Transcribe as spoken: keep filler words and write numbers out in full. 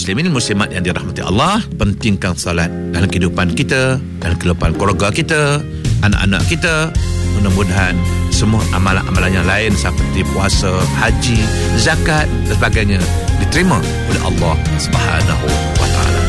muslimin muslimat yang dirahmati Allah, pentingkan salat dalam kehidupan kita, dalam kehidupan keluarga kita, anak-anak kita. Mudah-mudahan semua amalan-amalan yang lain seperti puasa, haji, zakat dan sebagainya diterima oleh Allah Subhanahu wa taala.